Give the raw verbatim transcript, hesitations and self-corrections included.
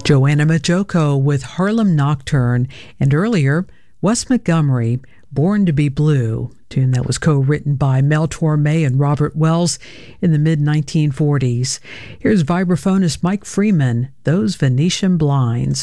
Joanna Majoko with Harlem Nocturne, and earlier, Wes Montgomery, Born to Be Blue, tune that was co-written by Mel Torme and Robert Wells in the mid nineteen forties. Here's vibraphonist Mike Freeman, Those Venetian Blinds.